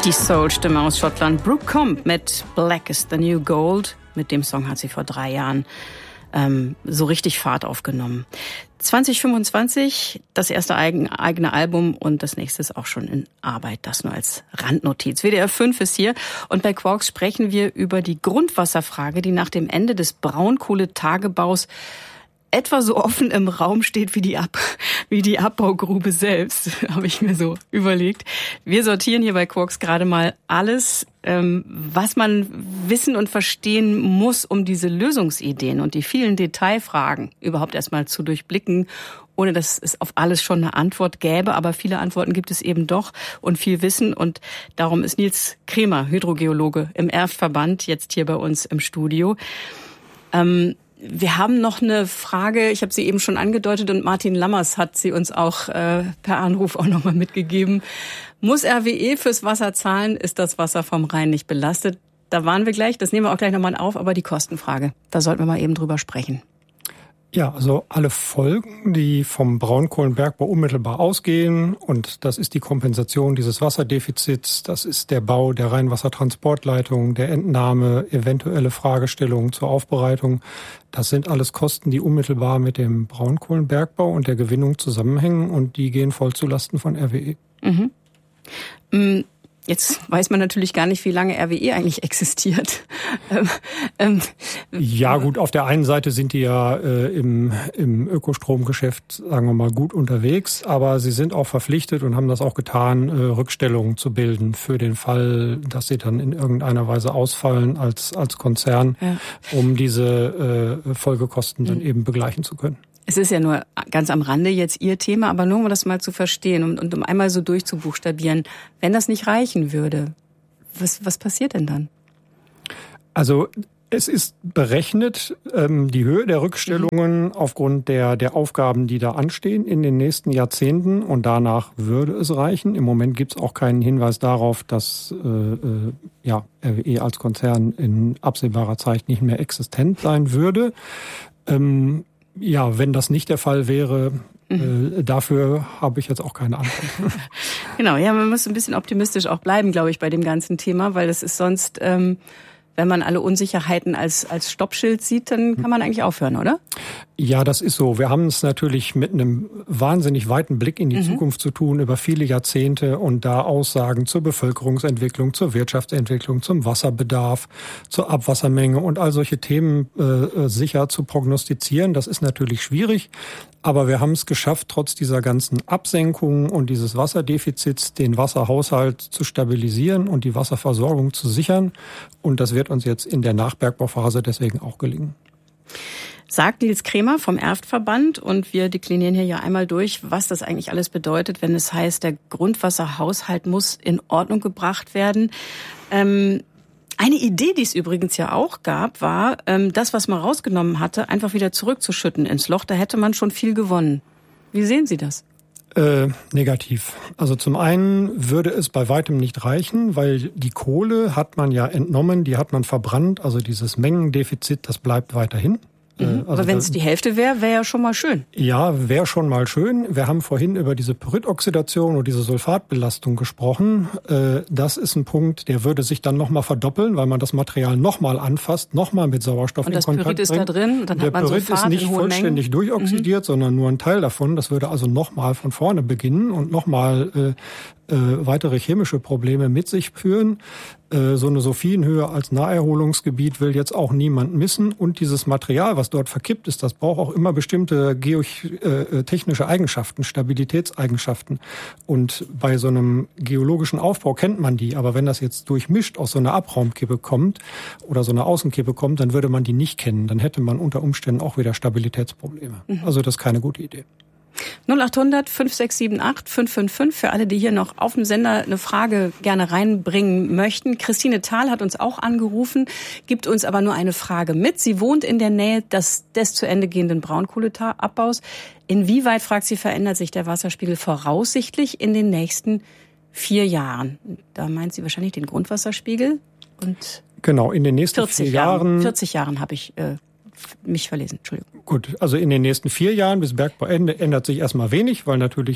Die Soul-Stimme aus Schottland, Brooke Combe mit Black is the New Gold. Mit dem Song hat sie vor 3 Jahren so richtig Fahrt aufgenommen. 2025 das erste eigene Album und das nächste ist auch schon in Arbeit. Das nur als Randnotiz. WDR 5 ist hier und bei Quarks sprechen wir über die Grundwasserfrage, die nach dem Ende des Braunkohletagebaus etwa so offen im Raum steht wie die Abbaugrube selbst, habe ich mir so überlegt. Wir sortieren hier bei Quarks gerade mal alles, was man wissen und verstehen muss, um diese Lösungsideen und die vielen Detailfragen überhaupt erstmal zu durchblicken, ohne dass es auf alles schon eine Antwort gäbe. Aber viele Antworten gibt es eben doch und viel Wissen. Und darum ist Nils Kremer, Hydrogeologe im Erftverband, jetzt hier bei uns im Studio. Wir haben noch eine Frage, ich habe sie eben schon angedeutet und Martin Lammers hat sie uns auch per Anruf auch nochmal mitgegeben. Muss RWE fürs Wasser zahlen? Ist das Wasser vom Rhein nicht belastet? Da waren wir gleich, das nehmen wir auch gleich nochmal auf, aber die Kostenfrage, da sollten wir mal eben drüber sprechen. Ja, also alle Folgen, die vom Braunkohlenbergbau unmittelbar ausgehen, und das ist die Kompensation dieses Wasserdefizits, das ist der Bau der Rheinwassertransportleitung, der Entnahme, eventuelle Fragestellungen zur Aufbereitung, das sind alles Kosten, die unmittelbar mit dem Braunkohlenbergbau und der Gewinnung zusammenhängen und die gehen voll zulasten von RWE. Mhm. Jetzt weiß man natürlich gar nicht, wie lange RWE eigentlich existiert. Ja gut, auf der einen Seite sind die ja im Ökostromgeschäft, sagen wir mal, gut unterwegs, aber sie sind auch verpflichtet und haben das auch getan, Rückstellungen zu bilden für den Fall, dass sie dann in irgendeiner Weise ausfallen als Konzern, ja, um diese Folgekosten dann eben begleichen zu können. Es ist ja nur ganz am Rande jetzt Ihr Thema, aber nur um das mal zu verstehen und um einmal so durchzubuchstabieren. Wenn das nicht reichen würde, was passiert denn dann? Also es ist berechnet, die Höhe der Rückstellungen aufgrund der Aufgaben, die da anstehen in den nächsten Jahrzehnten, und danach würde es reichen. Im Moment gibt es auch keinen Hinweis darauf, dass RWE als Konzern in absehbarer Zeit nicht mehr existent sein würde. Ja, wenn das nicht der Fall wäre, dafür habe ich jetzt auch keine Antwort. Genau, ja, man muss ein bisschen optimistisch auch bleiben, glaube ich, bei dem ganzen Thema, weil das ist sonst, wenn man alle Unsicherheiten als Stoppschild sieht, dann kann man eigentlich aufhören, oder? Ja, das ist so. Wir haben es natürlich mit einem wahnsinnig weiten Blick in die Zukunft zu tun, über viele Jahrzehnte, und da Aussagen zur Bevölkerungsentwicklung, zur Wirtschaftsentwicklung, zum Wasserbedarf, zur Abwassermenge und all solche Themen sicher zu prognostizieren. Das ist natürlich schwierig, aber wir haben es geschafft, trotz dieser ganzen Absenkungen und dieses Wasserdefizits den Wasserhaushalt zu stabilisieren und die Wasserversorgung zu sichern. Und das wird uns jetzt in der Nachbergbauphase deswegen auch gelingen. Sagt Nils Kremer vom Erftverband, und wir deklinieren hier ja einmal durch, was das eigentlich alles bedeutet, wenn es heißt, der Grundwasserhaushalt muss in Ordnung gebracht werden. Eine Idee, die es übrigens ja auch gab, war, das, was man rausgenommen hatte, einfach wieder zurückzuschütten ins Loch. Da hätte man schon viel gewonnen. Wie sehen Sie das? Negativ. Also zum einen würde es bei weitem nicht reichen, weil die Kohle hat man ja entnommen, die hat man verbrannt. Also dieses Mengendefizit, das bleibt weiterhin. Also aber wenn es die Hälfte wäre, wäre ja schon mal schön. Ja, wäre schon mal schön. Wir haben vorhin über diese Pyritoxidation oder diese Sulfatbelastung gesprochen. Das ist ein Punkt, der würde sich dann nochmal verdoppeln, weil man das Material nochmal anfasst, nochmal mit Sauerstoff in Kontakt bringt. Und das Pyrit ist da drin, dann hat man Sulfat in hohen Mengen. Der Pyrit ist nicht vollständig durchoxidiert, sondern nur ein Teil davon. Das würde also nochmal von vorne beginnen und nochmal weitere chemische Probleme mit sich führen. So eine Sophienhöhe als Naherholungsgebiet will jetzt auch niemand missen. Und dieses Material, was dort verkippt ist, das braucht auch immer bestimmte geotechnische Eigenschaften, Stabilitätseigenschaften. Und bei so einem geologischen Aufbau kennt man die. Aber wenn das jetzt durchmischt aus so einer Abraumkippe kommt oder so einer Außenkippe kommt, dann würde man die nicht kennen. Dann hätte man unter Umständen auch wieder Stabilitätsprobleme. Also das ist keine gute Idee. 0800 5678 555 für alle, die hier noch auf dem Sender eine Frage gerne reinbringen möchten. Christine Thal hat uns auch angerufen, gibt uns aber nur eine Frage mit. Sie wohnt in der Nähe des zu Ende gehenden Braunkohleabbaus. Inwieweit, fragt sie, verändert sich der Wasserspiegel voraussichtlich in den nächsten 4 Jahren? Da meint sie wahrscheinlich den Grundwasserspiegel. Und genau, in den nächsten 4 Jahren. 40 Jahren habe ich mich verlesen, Entschuldigung. Gut, also in den nächsten 4 Jahren bis Bergbauende ändert sich erstmal wenig, weil natürlich der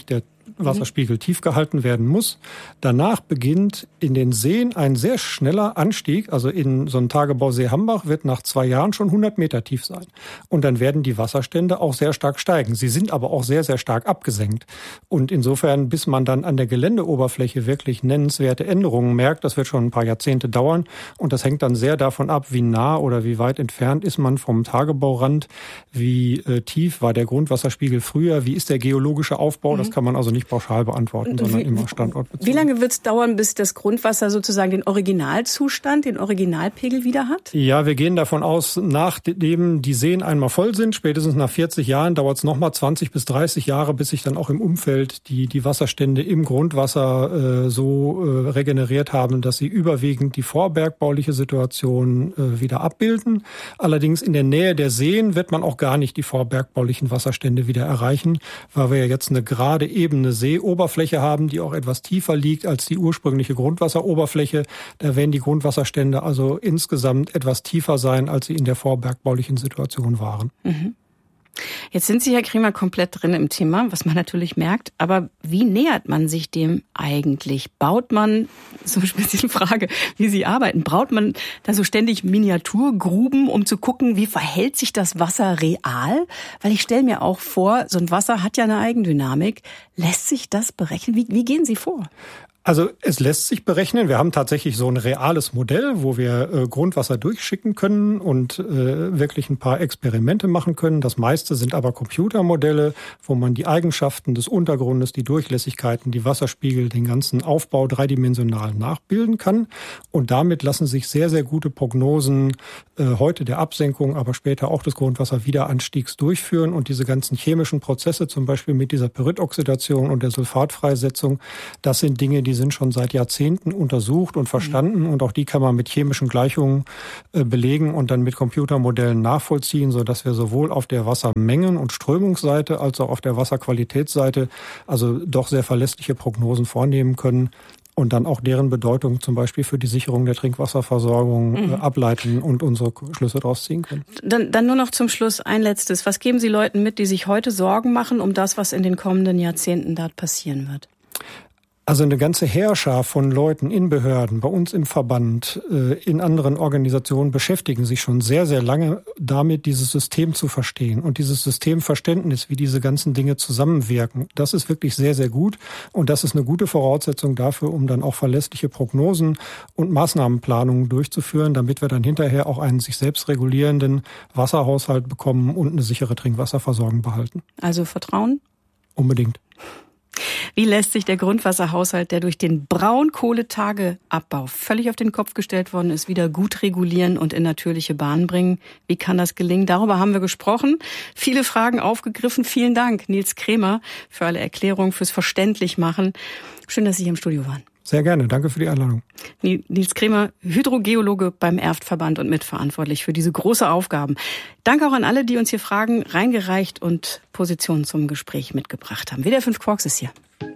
Wasserspiegel tief gehalten werden muss. Danach beginnt in den Seen ein sehr schneller Anstieg. Also in so einem Tagebausee Hambach wird nach 2 Jahren schon 100 Meter tief sein. Und dann werden die Wasserstände auch sehr stark steigen. Sie sind aber auch sehr, sehr stark abgesenkt. Und insofern, bis man dann an der Geländeoberfläche wirklich nennenswerte Änderungen merkt, das wird schon ein paar Jahrzehnte dauern. Und das hängt dann sehr davon ab, wie nah oder wie weit entfernt ist man vom Tagebaurand, wie tief war der Grundwasserspiegel früher, wie ist der geologische Aufbau. Das kann man also nicht pauschal beantworten, sondern immer standortbezogen. Wie lange wird es dauern, bis das Grundwasser sozusagen den Originalzustand, den Originalpegel wieder hat? Ja, wir gehen davon aus, nachdem die Seen einmal voll sind, spätestens nach 40 Jahren dauert es nochmal 20 bis 30 Jahre, bis sich dann auch im Umfeld die Wasserstände im Grundwasser so regeneriert haben, dass sie überwiegend die vorbergbauliche Situation wieder abbilden. Allerdings in der Nähe der Seen wird man auch gar nicht die vorbergbaulichen Wasserstände wieder erreichen, weil wir ja jetzt eine gerade ebene Seeoberfläche haben, die auch etwas tiefer liegt als die ursprüngliche Grundwasseroberfläche. Da werden die Grundwasserstände also insgesamt etwas tiefer sein, als sie in der vorbergbaulichen Situation waren. Mhm. Jetzt sind Sie, Herr Kremer, komplett drin im Thema, was man natürlich merkt. Aber wie nähert man sich dem eigentlich? Baut man, so eine spezielle Frage, wie Sie arbeiten, baut man da so ständig Miniaturgruben, um zu gucken, wie verhält sich das Wasser real? Weil ich stelle mir auch vor, so ein Wasser hat ja eine Eigendynamik. Lässt sich das berechnen? Wie gehen Sie vor? Also es lässt sich berechnen. Wir haben tatsächlich so ein reales Modell, wo wir Grundwasser durchschicken können und wirklich ein paar Experimente machen können. Das meiste sind aber Computermodelle, wo man die Eigenschaften des Untergrundes, die Durchlässigkeiten, die Wasserspiegel, den ganzen Aufbau dreidimensional nachbilden kann. Und damit lassen sich sehr, sehr gute Prognosen heute der Absenkung, aber später auch des Grundwasserwiederanstiegs durchführen. Und diese ganzen chemischen Prozesse, zum Beispiel mit dieser Pyritoxidation und der Sulfatfreisetzung, das sind Dinge, die sind schon seit Jahrzehnten untersucht und verstanden und auch die kann man mit chemischen Gleichungen belegen und dann mit Computermodellen nachvollziehen, sodass wir sowohl auf der Wassermengen- und Strömungsseite als auch auf der Wasserqualitätsseite also doch sehr verlässliche Prognosen vornehmen können und dann auch deren Bedeutung zum Beispiel für die Sicherung der Trinkwasserversorgung ableiten und unsere Schlüsse daraus ziehen können. Dann nur noch zum Schluss ein letztes. Was geben Sie Leuten mit, die sich heute Sorgen machen um das, was in den kommenden Jahrzehnten dort passieren wird? Also eine ganze Heerschar von Leuten in Behörden, bei uns im Verband, in anderen Organisationen beschäftigen sich schon sehr, sehr lange damit, dieses System zu verstehen. Und dieses Systemverständnis, wie diese ganzen Dinge zusammenwirken, das ist wirklich sehr, sehr gut. Und das ist eine gute Voraussetzung dafür, um dann auch verlässliche Prognosen und Maßnahmenplanungen durchzuführen, damit wir dann hinterher auch einen sich selbst regulierenden Wasserhaushalt bekommen und eine sichere Trinkwasserversorgung behalten. Also Vertrauen? Unbedingt. Wie lässt sich der Grundwasserhaushalt, der durch den Braunkohletageabbau völlig auf den Kopf gestellt worden ist, wieder gut regulieren und in natürliche Bahnen bringen? Wie kann das gelingen? Darüber haben wir gesprochen. Viele Fragen aufgegriffen. Vielen Dank, Nils Kremer, für alle Erklärungen, fürs Verständlichmachen. Schön, dass Sie hier im Studio waren. Sehr gerne. Danke für die Einladung. Nils Kremer, Hydrogeologe beim Erftverband und mitverantwortlich für diese große Aufgaben. Danke auch an alle, die uns hier Fragen reingereicht und Positionen zum Gespräch mitgebracht haben. WDR 5 Quarks ist hier.